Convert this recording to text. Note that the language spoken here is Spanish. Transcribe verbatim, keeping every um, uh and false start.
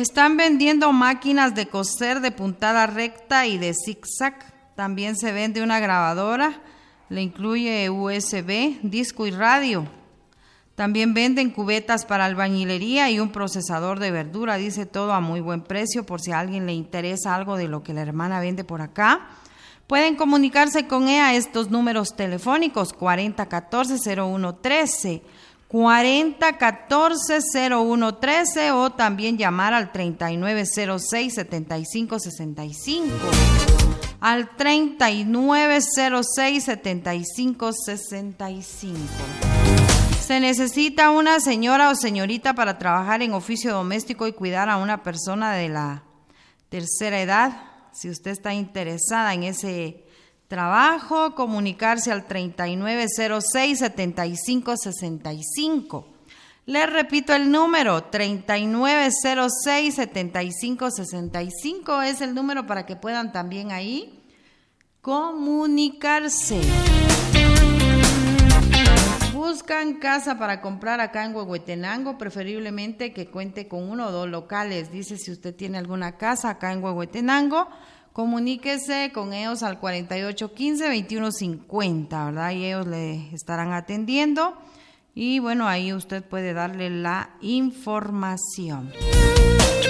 Están vendiendo máquinas de coser de puntada recta y de zigzag. También se vende una grabadora, le incluye U S B, disco y radio. También venden cubetas para albañilería y un procesador de verdura. Dice todo a muy buen precio por si a alguien le interesa algo de lo que la hermana vende por acá. Pueden comunicarse con ella a estos números telefónicos cuarenta catorce cero uno trece, cuarenta catorce cero uno trece o también llamar al treinta y nueve cero seis setenta y cinco sesenta y cinco, al treinta y nueve cero seis setenta y cinco sesenta y cinco. Se necesita una señora o señorita para trabajar en oficio doméstico y cuidar a una persona de la tercera edad. Si usted está interesada en ese trabajo, comunicarse al treinta y nueve cero seis setenta y cinco sesenta y cinco. Le repito el número, treinta y nueve cero seis setenta y cinco sesenta y cinco es el número para que puedan también ahí comunicarse. Buscan casa para comprar acá en Huehuetenango, preferiblemente que cuente con uno o dos locales. Dice, si usted tiene alguna casa acá en Huehuetenango, comuníquese con ellos al cuarenta y ocho quince veintiuno cincuenta, ¿verdad? Y ellos le estarán atendiendo. Y bueno, ahí usted puede darle la información.